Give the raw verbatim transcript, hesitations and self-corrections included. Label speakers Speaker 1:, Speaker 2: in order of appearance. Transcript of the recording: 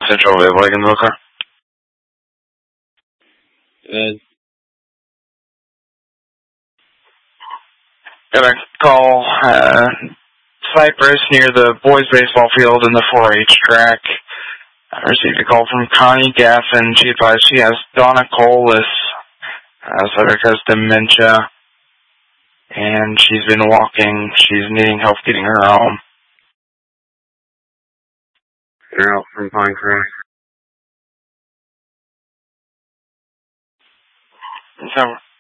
Speaker 1: Central available, I can book her.
Speaker 2: Good.
Speaker 1: Got a call, uh, Cypress near the boys baseball field in the four H track. I received a call from Connie Gaffin. She advised she has Donna Colis, uh, subject has dementia, and she's been walking. She's needing help getting her home.
Speaker 2: You're out from Pinecrest.
Speaker 1: So